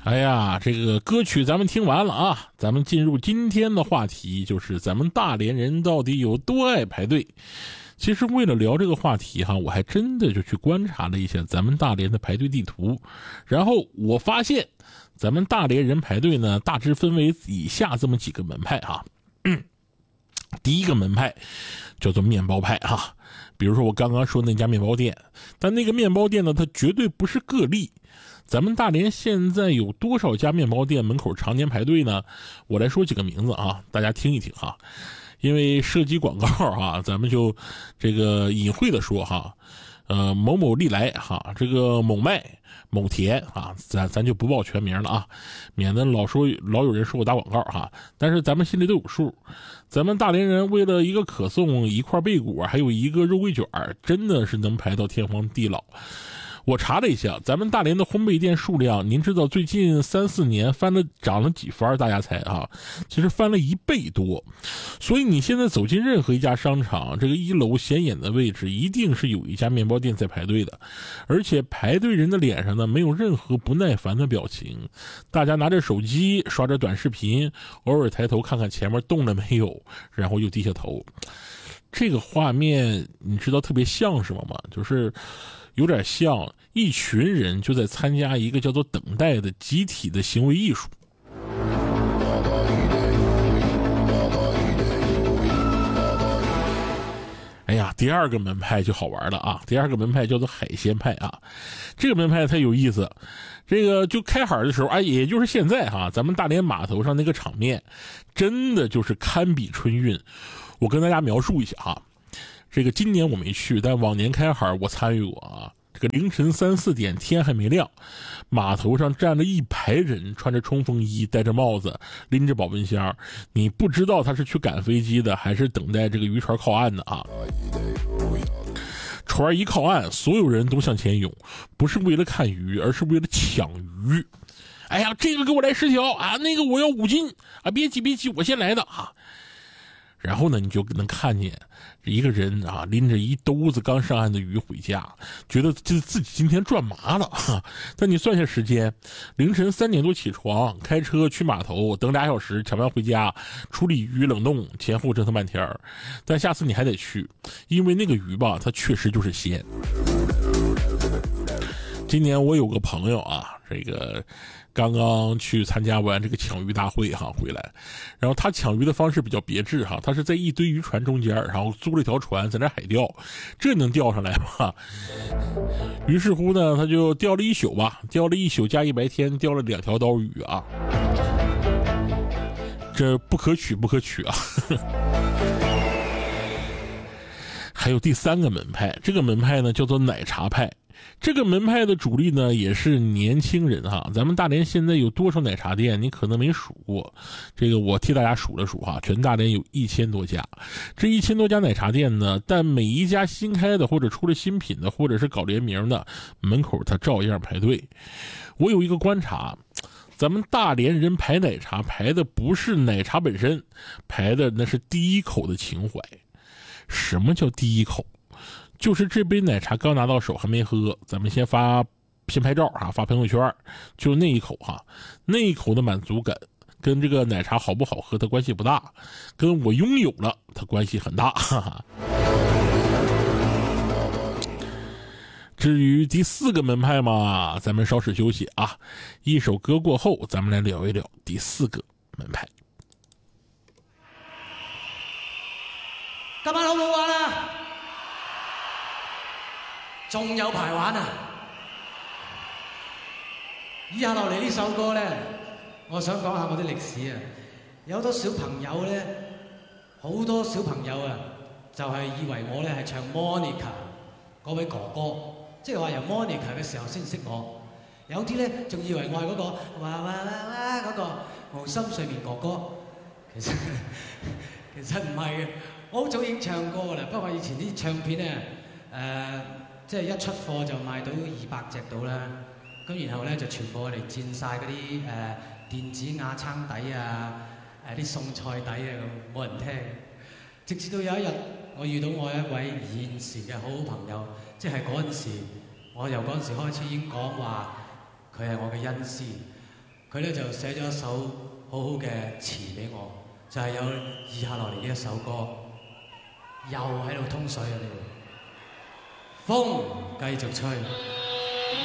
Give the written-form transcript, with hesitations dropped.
哎呀，这个歌曲咱们听完了啊，咱们进入今天的话题，就是咱们大连人到底有多爱排队。其实为了聊这个话题哈，我还真的就去观察了一下咱们大连的排队地图，然后我发现咱们大连人排队呢，大致分为以下这么几个门派哈。第一个门派叫做面包派哈，比如说我刚刚说那家面包店，但那个面包店呢，它绝对不是个例。咱们大连现在有多少家面包店门口常年排队呢？我来说几个名字啊，大家听一听哈。因为涉及广告啊，咱们就这个隐晦的说哈，某某利来哈，这个某麦某田啊，咱就不报全名了啊，免得老有人说我打广告哈。但是咱们心里都有数，咱们大连人为了一个可颂、一块贝果，还有一个肉桂卷，真的是能排到天荒地老。我查了一下，咱们大连的烘焙店数量，您知道最近3-4年涨了几番？大家猜啊？其实翻了1倍多。所以你现在走进任何一家商场，这个1楼显眼的位置，一定是有一家面包店在排队的。而且排队人的脸上呢，没有任何不耐烦的表情，大家拿着手机刷着短视频，偶尔抬头看看前面动了没有，然后又低下头。这个画面你知道特别像什么吗？就是有点像一群人就在参加一个叫做等待的集体的行为艺术。哎呀，第二个门派就好玩了啊！第二个门派叫做海鲜派啊，这个门派太有意思。这个就开海的时候，哎，也就是现在哈，咱们大连码头上那个场面，真的就是堪比春运。我跟大家描述一下哈，这个今年我没去，但往年开海我参与过啊。这个凌晨3-4点，天还没亮，码头上站了一排人，穿着冲锋衣，戴着帽子，拎着保温箱，你不知道他是去赶飞机的，还是等待这个渔船靠岸的啊。船一靠岸，所有人都向前涌，不是为了看鱼，而是为了抢鱼。哎呀，这个给我来10条啊，那个我要5斤啊，别急，我先来的啊。然后呢，你就能看见一个人啊，拎着一兜子刚上岸的鱼回家，觉得自己今天赚麻了哈。但你算下时间，凌晨3点多起床，开车去码头，等2小时，抢完回家，处理鱼冷冻，前后折腾半天。但下次你还得去，因为那个鱼吧，它确实就是鲜。今年我有个朋友啊，这个刚刚去参加完这个抢鱼大会哈回来，然后他抢鱼的方式比较别致哈，他是在一堆渔船中间，然后租了一条船在那海钓，这能钓上来吗？于是乎呢，他就钓了1宿吧，钓了1宿加1白天，钓了2条刀鱼啊，这不可取啊！还有第3个门派，这个门派呢叫做奶茶派。这个门派的主力呢也是年轻人哈，咱们大连现在有多少奶茶店你可能没数过，这个我替大家数了数哈，全大连有1000多家。这1000多家奶茶店呢，但每一家新开的或者出了新品的或者是搞联名的，门口它照样排队。我有一个观察，咱们大连人排奶茶排的不是奶茶本身，排的那是第一口的情怀。什么叫第一口？就是这杯奶茶刚拿到手还没喝，咱们先拍照啊，发朋友圈，就那一口哈，那一口的满足感跟这个奶茶好不好喝它关系不大，跟我拥有了它关系很大。哈哈。至于第4个门派嘛，咱们稍事休息啊，一首歌过后，咱们来聊一聊第4个门派。 今晚好唔好玩啊？仲有排玩啊！以下落嚟呢首歌咧，我想講下我啲歷史啊。有好多小朋友咧，好多小朋友啊，就係以為我咧係唱 Monica 嗰位哥哥，即係話由 Monica 嘅時候先識我。有啲咧仲以為我係嗰個哇哇哇哇嗰個無心睡眠哥哥，其實唔係嘅。我好早已經唱歌㗎啦，不過以前啲唱片咧即係一出貨就賣到200隻到啦，咁然後咧就全部嚟佔晒嗰啲電子瓦撐底啊，啲餸菜底啊咁，冇人聽。直至到有一日，我遇到我一位現時嘅好朋友，即係嗰陣時，我由嗰陣時開始已經講話佢係我嘅恩師。 佢咧就寫咗一首好好嘅詞俾我，就係有以下落嚟呢一首歌，又喺度通水啊！呢度風繼續吹。